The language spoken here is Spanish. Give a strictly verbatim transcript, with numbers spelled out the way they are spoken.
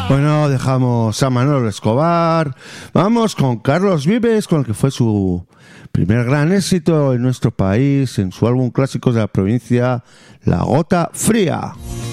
Bueno, dejamos a Manolo Escobar. Vamos con Carlos Vives, con el que fue su primer gran éxito en nuestro país, en su álbum Clásicos de la Provincia, La Gota Fría.